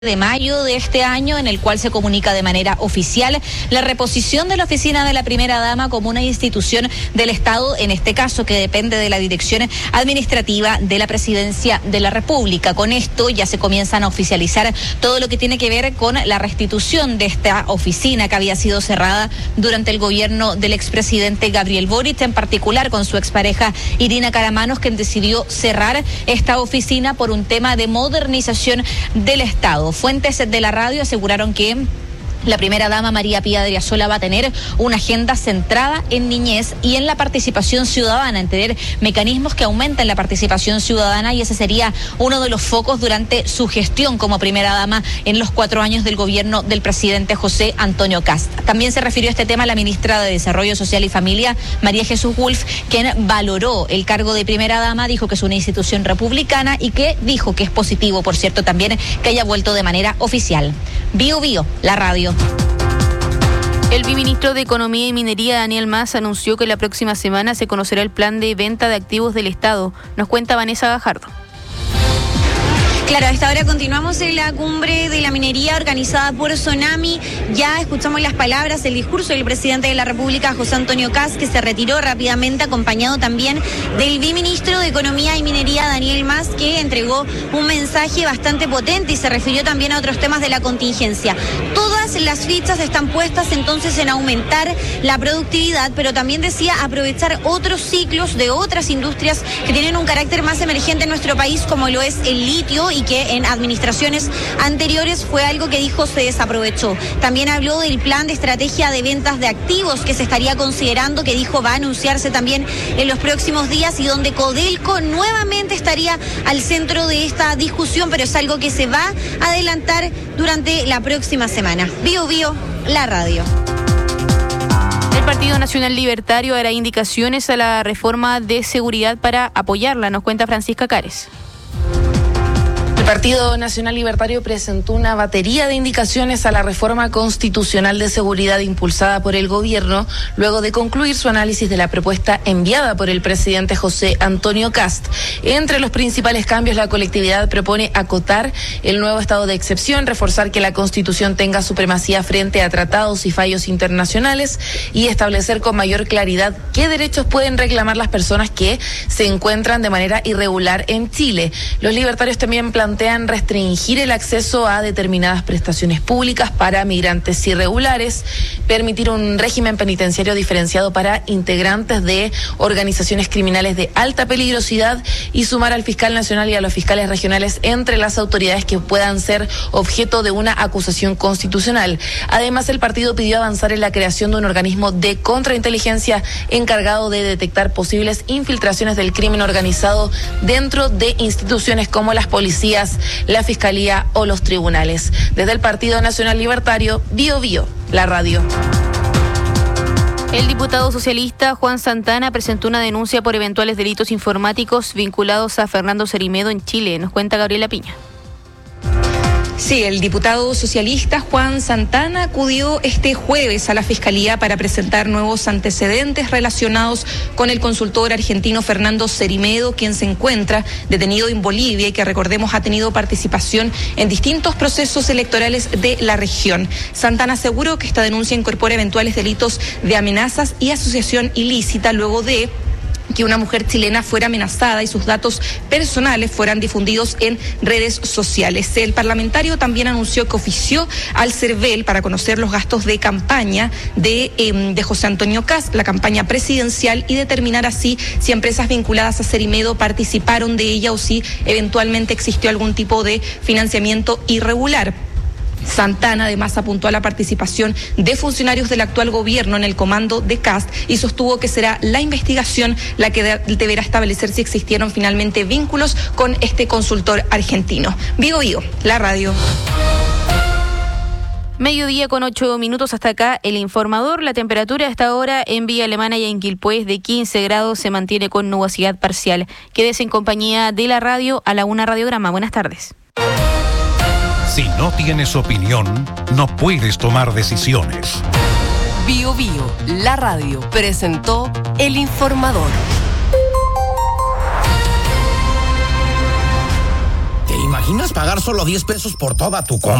de mayo de este año, en el cual se comunica de manera oficial la reposición de la oficina de la primera dama como una institución del Estado, en este caso que depende de la dirección administrativa de la Presidencia de la República. Con esto ya se comienzan a oficializar todo lo que tiene que ver con la restitución de esta oficina que había sido cerrada durante el gobierno del expresidente Gabriel Boric, en particular con su expareja Irina Caramanos, quien decidió cerrar esta oficina por un tema de modernización del Estado. Fuentes de la radio aseguraron que la primera dama María Pía Adriasola va a tener una agenda centrada en niñez y en la participación ciudadana, en tener mecanismos que aumenten la participación ciudadana, y ese sería uno de los focos durante su gestión como primera dama en los 4 años del gobierno del presidente José Antonio Kast. También se refirió a este tema la ministra de Desarrollo Social y Familia, María Jesús Wolf, quien valoró el cargo de primera dama, dijo que es una institución republicana y que dijo que es positivo, por cierto, también que haya vuelto de manera oficial. Bio Bio, la radio. El viceministro de Economía y Minería, Daniel Mas, anunció que la próxima semana se conocerá el plan de venta de activos del Estado. Nos cuenta Vanessa Gajardo. Claro, a esta hora continuamos en la cumbre de la minería organizada por Sonami. Ya escuchamos las palabras, el discurso del presidente de la República, José Antonio Kast, que se retiró rápidamente, acompañado también del viceministro de Economía y Minería, Daniel Mas, que entregó un mensaje bastante potente y se refirió también a otros temas de la contingencia. Todas las fichas están puestas entonces en aumentar la productividad, pero también decía aprovechar otros ciclos de otras industrias que tienen un carácter más emergente en nuestro país, como lo es el litio, y que en administraciones anteriores fue algo que dijo se desaprovechó. También habló del plan de estrategia de ventas de activos que se estaría considerando, que dijo va a anunciarse también en los próximos días, y donde Codelco nuevamente estaría al centro de esta discusión, pero es algo que se va a adelantar durante la próxima semana. Bio Bio, la radio. El Partido Nacional Libertario hará indicaciones a la reforma de seguridad para apoyarla, nos cuenta Francisca Cares. El Partido Nacional Libertario presentó una batería de indicaciones a la reforma constitucional de seguridad impulsada por el gobierno, luego de concluir su análisis de la propuesta enviada por el presidente José Antonio Kast. Entre los principales cambios, la colectividad propone acotar el nuevo estado de excepción, reforzar que la Constitución tenga supremacía frente a tratados y fallos internacionales y establecer con mayor claridad qué derechos pueden reclamar las personas que se encuentran de manera irregular en Chile. Los libertarios también plantean restringir el acceso a determinadas prestaciones públicas para migrantes irregulares, permitir un régimen penitenciario diferenciado para integrantes de organizaciones criminales de alta peligrosidad y sumar al fiscal nacional y a los fiscales regionales entre las autoridades que puedan ser objeto de una acusación constitucional. Además, el partido pidió avanzar en la creación de un organismo de contrainteligencia encargado de detectar posibles infiltraciones del crimen organizado dentro de instituciones como las policías, la Fiscalía o los tribunales. Desde el Partido Nacional Libertario, Bio Bio, la radio. El diputado socialista Juan Santana presentó una denuncia por eventuales delitos informáticos vinculados a Fernando Cerimedo en Chile. Nos cuenta Gabriela Piña. Sí, el diputado socialista Juan Santana acudió este jueves a la Fiscalía para presentar nuevos antecedentes relacionados con el consultor argentino Fernando Cerimedo, quien se encuentra detenido en Bolivia y que, recordemos, ha tenido participación en distintos procesos electorales de la región. Santana aseguró que esta denuncia incorpora eventuales delitos de amenazas y asociación ilícita luego de que una mujer chilena fuera amenazada y sus datos personales fueran difundidos en redes sociales. El parlamentario también anunció que ofició al CERVEL para conocer los gastos de campaña de José Antonio Kast, la campaña presidencial, y determinar así si empresas vinculadas a Cerimedo participaron de ella o si eventualmente existió algún tipo de financiamiento irregular. Santana además apuntó a la participación de funcionarios del actual gobierno en el comando de Kast y sostuvo que será la investigación la que deberá establecer si existieron finalmente vínculos con este consultor argentino. Bio Bio, la radio. Mediodía con 8 minutos hasta acá el informador. La temperatura a esta hora en Villa Alemana y en Quilpué es de 15 grados, se mantiene con nubosidad parcial. Quédese en compañía de la radio a la 1 Radiograma. Buenas tardes. Si no tienes opinión, no puedes tomar decisiones. Bio Bio, la radio, presentó El Informador. ¿Te imaginas? imaginas pagar solo 10 pesos por toda tu compra?